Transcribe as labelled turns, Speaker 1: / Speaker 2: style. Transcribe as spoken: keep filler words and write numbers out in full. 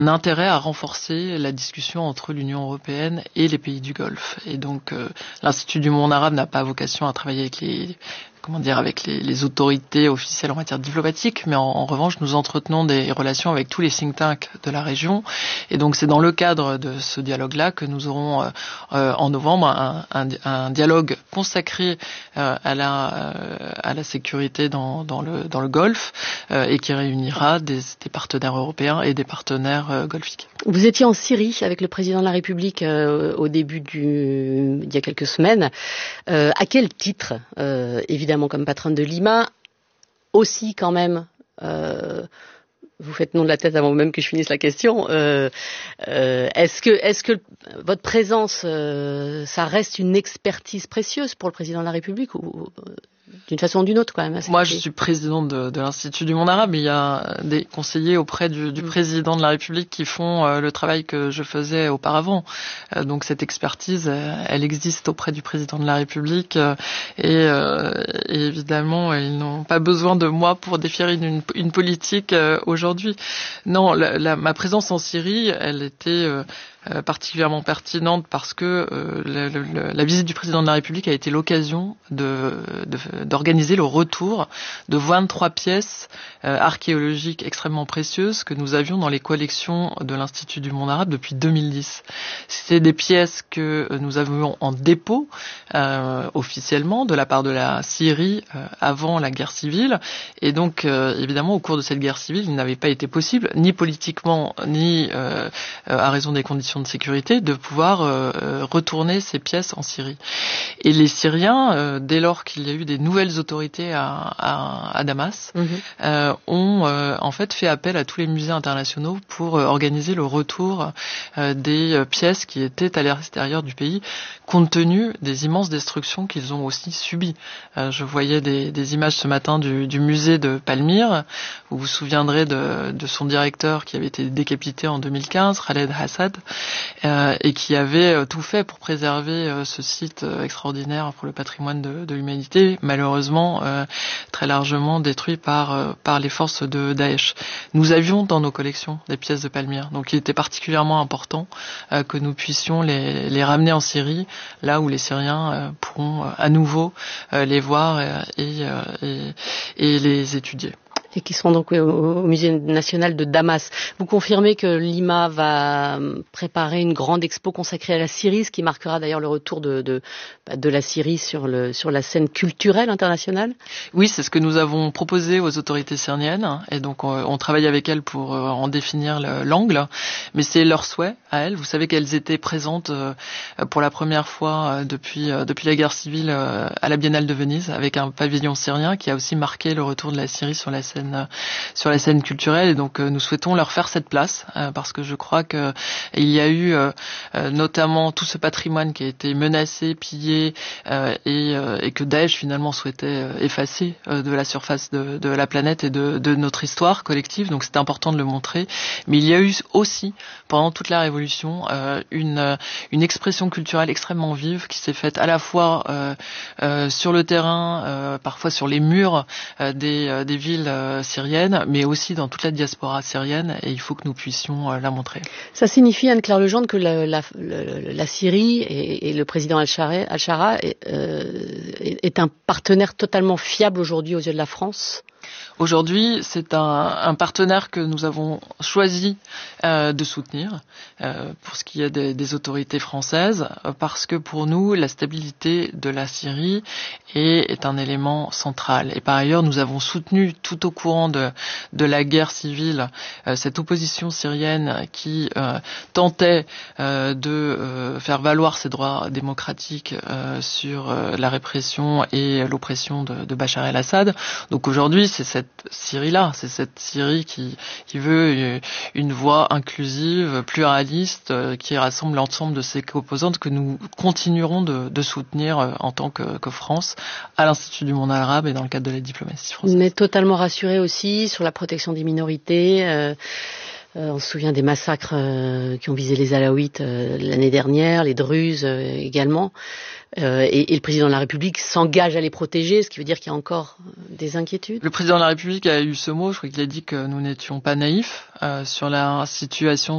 Speaker 1: intérêt à renforcer la discussion entre l'Union européenne et les pays du Golfe. Et donc, euh, l'Institut du monde arabe n'a pas vocation à travailler avec les comment dire, avec les, les autorités officielles en matière diplomatique, mais en, en revanche, nous entretenons des relations avec tous les think tanks de la région. Et donc, c'est dans le cadre de ce dialogue-là que nous aurons euh, euh, en novembre un, un, un dialogue consacré euh, à la euh, à la sécurité dans, dans le dans le Golfe euh, et qui réunira des, des partenaires européens et des partenaires euh, golfiques.
Speaker 2: Vous étiez en Syrie avec le président de la République euh, au début du il y a quelques semaines. Euh, à quel titre, euh, évidemment comme patronne de Lima, aussi quand même, euh, vous faites non de la tête avant même que je finisse la question, euh, euh, est-ce que, est-ce que votre présence, euh, ça reste une expertise précieuse pour le président de la République ou d'une façon ou d'une autre quand même?
Speaker 1: Moi, je suis présidente de, de l'Institut du monde arabe, mais il y a des conseillers auprès du, du président de la République qui font euh, le travail que je faisais auparavant. Euh, donc cette expertise, euh, elle existe auprès du président de la République euh, et, euh, et évidemment, ils n'ont pas besoin de moi pour définir une, une politique euh, aujourd'hui. Non, la, la, ma présence en Syrie, elle était euh, Euh, particulièrement pertinente parce que euh, la, la, la visite du président de la République a été l'occasion de, de, d'organiser le retour de vingt-trois pièces euh, archéologiques extrêmement précieuses que nous avions dans les collections de l'Institut du monde arabe depuis deux mille dix. C'était des pièces que nous avions en dépôt euh, officiellement de la part de la Syrie euh, avant la guerre civile et donc euh, évidemment au cours de cette guerre civile il n'avait pas été possible ni politiquement ni euh, à raison des conditions de sécurité, de pouvoir euh, retourner ces pièces en Syrie. Et les Syriens, euh, dès lors qu'il y a eu des nouvelles autorités à, à, à Damas, mmh. euh, ont euh, en fait fait appel à tous les musées internationaux pour euh, organiser le retour euh, des euh, pièces qui étaient à l'extérieur du pays, compte tenu des immenses destructions qu'ils ont aussi subies. Euh, je voyais des, des images ce matin du, du musée de Palmyre, vous vous souviendrez de, de son directeur qui avait été décapité en deux mille quinze, Khaled Hassad, Euh, et qui avait euh, tout fait pour préserver euh, ce site euh, extraordinaire pour le patrimoine de, de l'humanité, malheureusement euh, très largement détruit par euh, par les forces de Daesh. Nous avions dans nos collections des pièces de Palmyre, donc il était particulièrement important euh, que nous puissions les, les ramener en Syrie, là où les Syriens euh, pourront euh, à nouveau euh, les voir euh, et, euh, et, et les étudier.
Speaker 2: Et qui seront donc au Musée national de Damas. Vous confirmez que Lima va préparer une grande expo consacrée à la Syrie, ce qui marquera d'ailleurs le retour de, de, de la Syrie sur, le, sur la scène culturelle internationale?
Speaker 1: Oui, c'est ce que nous avons proposé aux autorités syriennes, et donc on, on travaille avec elles pour en définir le, l'angle, mais c'est leur souhait à elles. Vous savez qu'elles étaient présentes pour la première fois depuis, depuis la guerre civile à la Biennale de Venise, avec un pavillon syrien qui a aussi marqué le retour de la Syrie sur la scène sur la scène culturelle, et donc euh, nous souhaitons leur faire cette place euh, parce que je crois que il y a eu euh, euh, notamment tout ce patrimoine qui a été menacé, pillé euh, et, euh, et que Daesh finalement souhaitait euh, effacer euh, de la surface de, de la planète et de, de notre histoire collective, donc c'est important de le montrer. Mais il y a eu aussi pendant toute la Révolution euh, une, une expression culturelle extrêmement vive qui s'est faite à la fois euh, euh, sur le terrain, euh, parfois sur les murs euh, des, euh, des villes euh, syrienne, mais aussi dans toute la diaspora syrienne, et il faut que nous puissions euh, la montrer.
Speaker 2: Ça signifie, Anne-Claire Legendre, que la, la, la, la Syrie et, et le président Al-Shara, Al-Shara est, euh, est un partenaire totalement fiable aujourd'hui aux yeux de la France?
Speaker 1: Aujourd'hui, c'est un, un partenaire que nous avons choisi euh, de soutenir euh, pour ce qui est des, des autorités françaises, parce que pour nous, la stabilité de la Syrie est, est un élément central. Et par ailleurs, nous avons soutenu tout au courant de, de la guerre civile euh, cette opposition syrienne qui euh, tentait euh, de euh, faire valoir ses droits démocratiques euh, sur euh, la répression et l'oppression de, de Bachar el-Assad. Donc aujourd'hui, c'est cette Syrie-là, c'est cette Syrie qui, qui veut une voie inclusive, pluraliste, qui rassemble l'ensemble de ses composantes que nous continuerons de, de soutenir en tant que, que France à l'Institut du monde arabe et dans le cadre de la diplomatie française.
Speaker 2: Mais totalement rassuré aussi sur la protection des minorités. Euh... Euh, on se souvient des massacres euh, qui ont visé les Alaouites euh, l'année dernière, les Druzes euh, également. Euh, et, et le président de la République s'engage à les protéger, ce qui veut dire qu'il y a encore des inquiétudes.
Speaker 1: Le président de la République a eu ce mot, je crois qu'il a dit que nous n'étions pas naïfs euh, sur la situation